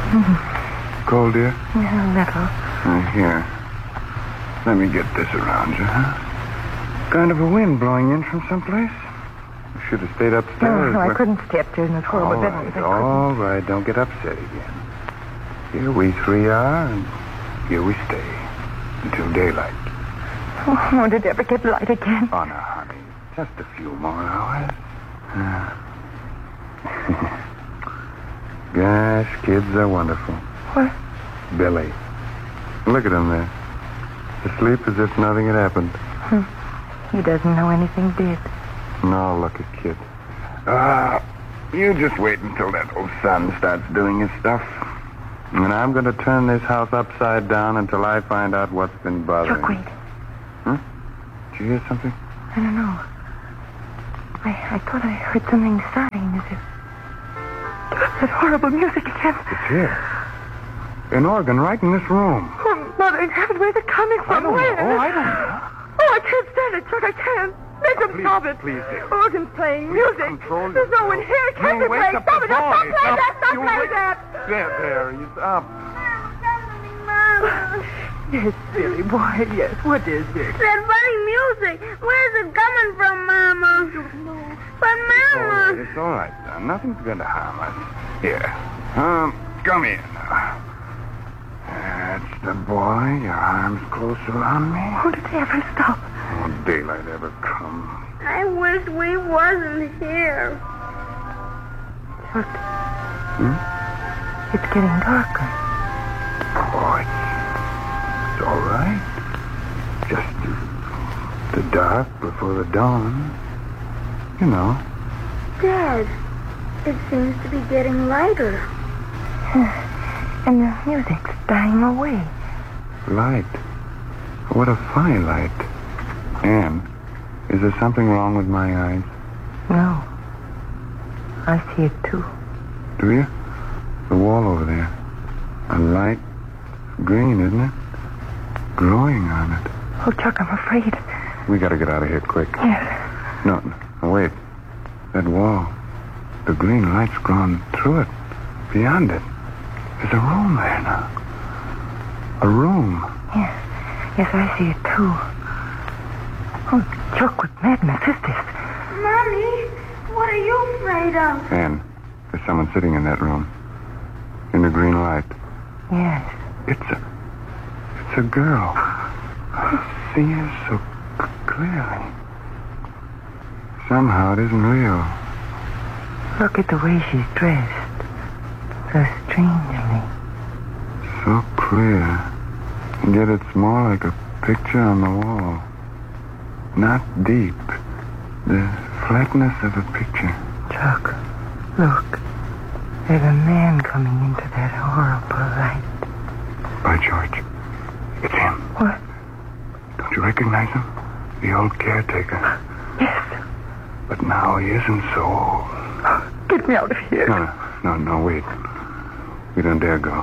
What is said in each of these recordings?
Cold, dear? Yeah, a little. Here. Let me get this around you, huh? Kind of a wind blowing in from someplace. You should have stayed upstairs. No, I couldn't stay upstairs in this horrible bed. All right, don't get upset again. Here we three are, and here we stay. Until daylight. Oh, won't it ever get light again? Oh, no, honey. Just a few more hours. Gosh, kids are wonderful. What? Billy. Look at him there. Asleep as if nothing had happened. He doesn't know anything did. No, look at kid. You just wait until that old son starts doing his stuff. And I'm going to turn this house upside down until I find out what's been bothering Chuck, me. wait. Huh? Did you hear something? I don't know. I thought I heard something sighing as if... That horrible music again. It's here. An organ right in this room. Oh, Mother in heaven, where's it coming from? I don't Where? know. I don't know. Oh, I can't stand it, Chuck. I can't. Make them stop it. Please, dear. Organ's playing music. Control There's no one here. Can't be playing. Stop it. Stop playing that. Stop playing that. There. He's up. Yes, Billy boy. Yes. What is it? That funny music. Where's it coming from, Mama? But, Mama... It's all right, son. Nothing's going to harm us. Here. Come here now. That's the boy. Your arms close around me. Oh, did they ever stop? Won't daylight ever come? I wish we wasn't here. Chuck. It's getting darker. Oh, it's all right. Just the dark before the dawn. You know. Dad, it seems to be getting lighter. And the music's dying away. Light. What a fine light. Anne, is there something wrong with my eyes? No. I see it too. Do you? The wall over there. A light green, isn't it? Growing on it. Oh, Chuck, I'm afraid. We gotta get out of here quick. Yes. No, wait. That wall. The green light's gone through it. Beyond it. There's a room there now. A room. Yes, I see it too. Oh, Chuck, what madness is this? Mommy, what are you afraid of? Anne, there's someone sitting in that room. In the green light. Yes. It's a girl. I see her so clearly. Somehow it isn't real. Look at the way she's dressed. So strangely. So clear. And yet it's more like a picture on the wall. Not deep. The flatness of a picture. Chuck, look. There's a man coming into that horrible light. By George. It's him. What? Don't you recognize him? The old caretaker. Yes. But now he isn't so old. Get me out of here. No, wait. We don't dare go.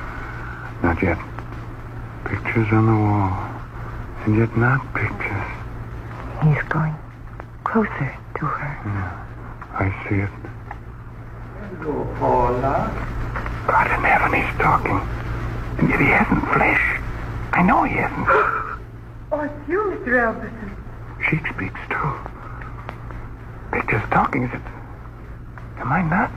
Not yet. Pictures on the wall. And yet not pictures. He's going closer to her. Yeah, I see it. Hello, Paula. God in heaven, he's talking. And yet he hasn't flesh. I know he hasn't. Oh, it's you, Mr. Elverson. She speaks too. Pictures talking, is it? Am I nuts?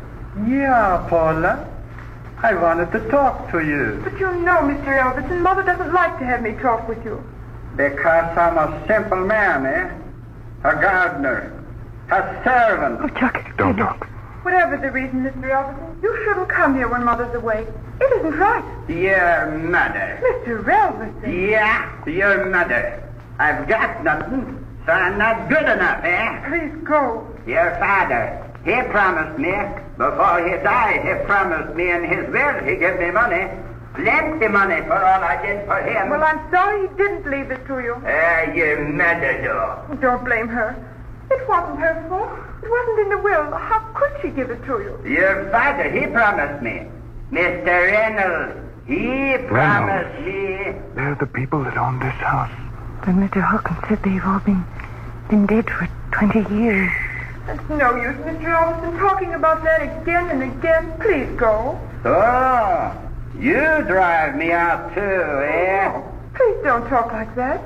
Yeah, Paula. I wanted to talk to you. But you know, Mr. Elverson, Mother doesn't like to have me talk with you. Because I'm a simple man, eh? A gardener. A servant. Oh, Chuck. Don't talk. Whatever the reason, Mr. Elverson, you shouldn't come here when Mother's away. It isn't right. Your mother. Mr. Elverson. Yeah, your mother. I've got nothing, so I'm not good enough, eh? Please go. Your father, he promised me, before he died, he promised me in his will, he gave me money. Plenty money for all I did for him. Well, I'm sorry he didn't leave it to you. Your mother, though. Don't blame her. It wasn't her fault. It wasn't in the will. How could she give it to you? Your father, he promised me. Mr. Reynolds, he promised me. They're the people that own this house. But Mr. Hawkins said they've all been dead for 20 years. It's no use, Mr. Alston, talking about that again and again. Please go. Oh, you drive me out too, eh? Oh, please don't talk like that.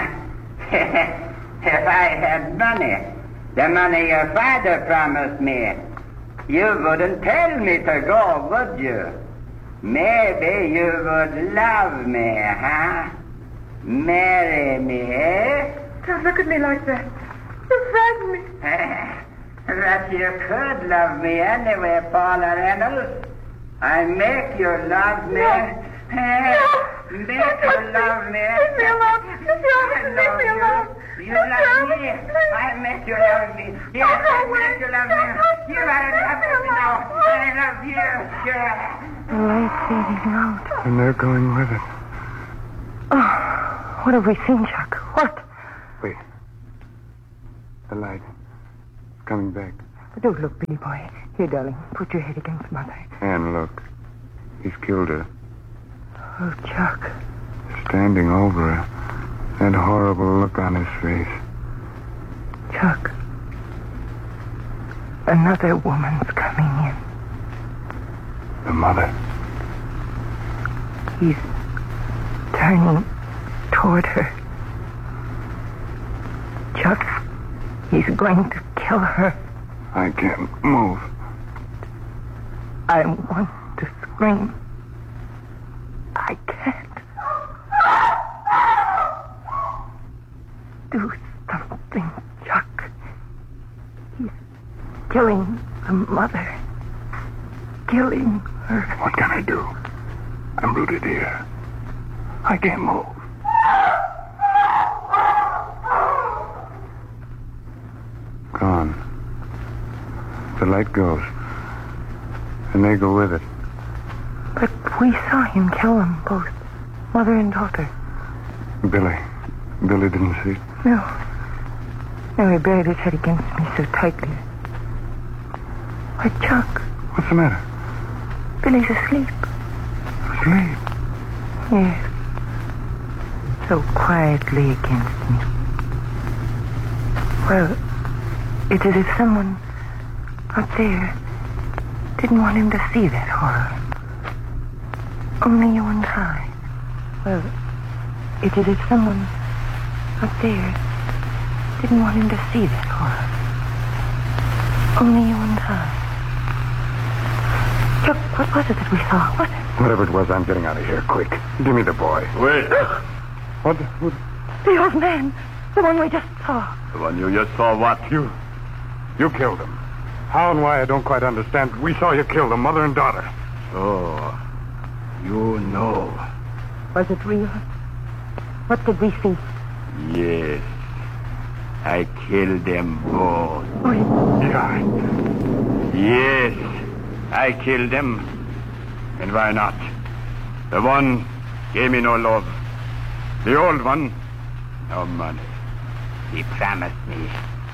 If I had money, the money your father promised me, you wouldn't tell me to go, would you? Maybe you would love me, huh? Marry me, eh? Don't look at me like that. You frighten me. That you could love me anyway, Paula Reynolds. I make you love me. Make you love me. Leave me alone. Mr. Alston, leave me alone. You love me. I make you love me. Yes, I make you love me. You are in love with me now. I love you. Yeah. The light's fading out. And they're going with it. Oh, what have we seen, Chuck? What? Wait. The light. It's coming back. Don't look, Billy boy. Here, darling, put your head against Mother. And look. He's killed her. Oh, Chuck. Standing over her. That horrible look on his face. Chuck. Another woman's coming in. The mother. He's turning toward her. Chuck, he's going to kill her. I can't move. I want to scream. I can't. Do something, Chuck. He's killing the mother. Killing her. What can I do? I'm rooted here. I can't move. Gone. The light goes. And they go with it. But we saw him kill them both. Mother and daughter. Billy. Billy didn't see it. No. No, he buried his head against me so tightly. Why, Chuck, What's the matter? Billy's asleep. Asleep. Yes. So quietly against me. Well, it's as if someone up there didn't want him to see that horror. Only you and I. Well, it's as if someone up there didn't want him to see that horror. Only you and I. Chuck, what was it that we saw? What? Whatever it was, I'm getting out of here. Quick. Give me the boy. Wait. What? The old man. The one we just saw. The one you just saw, what? You killed him. How and why, I don't quite understand. We saw you kill them, mother and daughter. So, you know. Was it real? What did we see? Yes. I killed them both. Yeah. Yes. I killed them. And why not? The one gave me no love. The old one, no money. He promised me.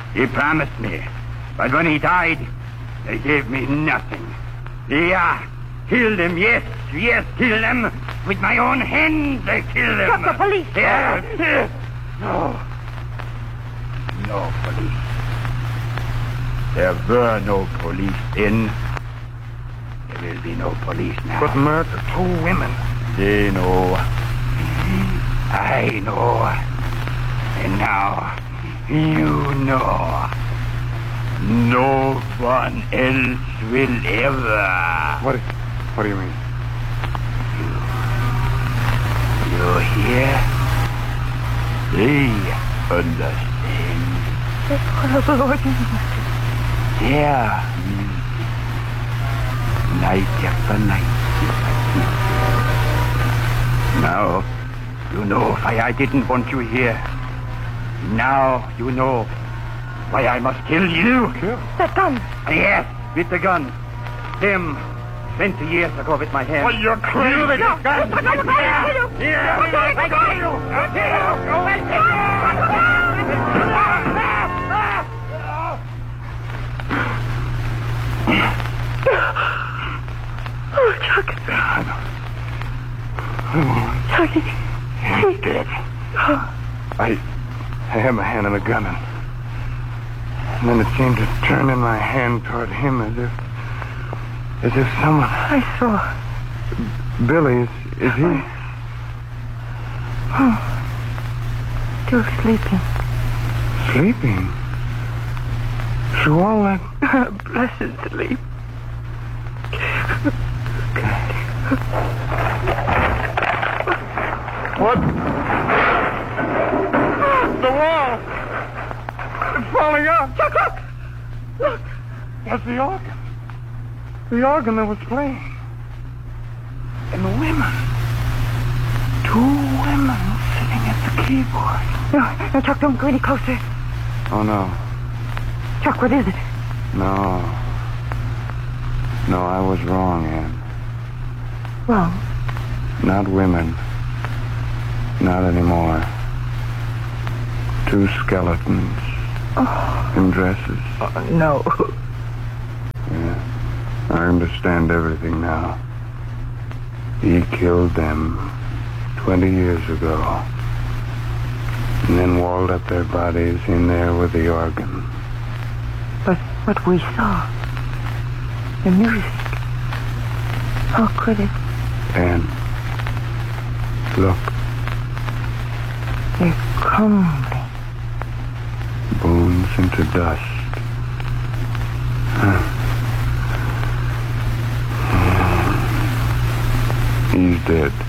But when he died, they gave me nothing. Yeah, killed him, yes, killed him. With my own hands, I killed him. Stop the police. Yeah. No police. There were no police then. There will be no police now. But murder 2 women. They know. I know. And now, you know. No one else will ever. What do you mean? You hear? They understand. That's horrible ordinance. Yeah. Night after night. Now, you know why I didn't want you here. Now you know why I must kill you. Kill? That gun. Yes, with the gun. Him, 20 years ago with my hand. Oh, you're crazy. You with the gun. Put on the gun, I'll kill you. Here. Put on the gun. Oh, Chuck. Chucky. He's dead. I have my hand on the gun and And then it seemed to turn in my hand toward him as if someone... I saw. Billy, is he... Oh. Still sleeping. Sleeping? Through all that... Blessed sleep. What? The wall! It's falling out! Chuck, look! That's the organ. The organ that was playing. And the women. 2 women sitting at the keyboard. No, Chuck, don't go any closer. Oh, no. Chuck, what is it? No. No, I was wrong, Ann. Wrong? Not women. Not anymore. 2 skeletons. Oh. In dresses. No. Yeah. I understand everything now. He killed them 20 years ago. And then walled up their bodies in there with the organ. But what we saw, the music, how could it? And look, They're crumbling. bones into dust. He's dead.